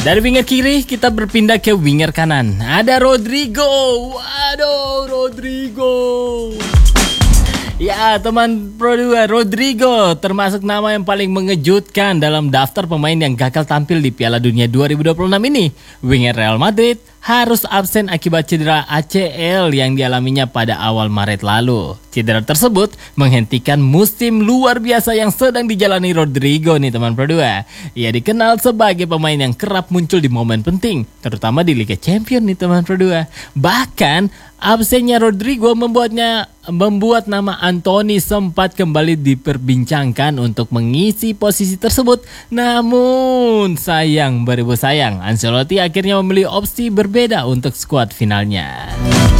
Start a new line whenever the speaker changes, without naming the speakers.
Dari winger kiri kita berpindah ke winger kanan. Ada Rodrigo. Waduh, Rodrigo. Ya teman Pro 2, Rodrigo termasuk nama yang paling mengejutkan dalam daftar pemain yang gagal tampil di Piala Dunia 2026 ini. Winger Real Madrid harus absen akibat cedera ACL yang dialaminya pada awal Maret lalu. Cedera tersebut menghentikan musim luar biasa yang sedang dijalani Rodrigo nih teman Pro 2. Ia dikenal sebagai pemain yang kerap muncul di momen penting, terutama di Liga Champions nih teman Pro 2. Bahkan absennya Rodrigo membuat nama Anthony sempat kembali diperbincangkan untuk mengisi posisi tersebut. Namun sayang beribu sayang, Ancelotti akhirnya memilih opsi berbeda untuk skuad finalnya.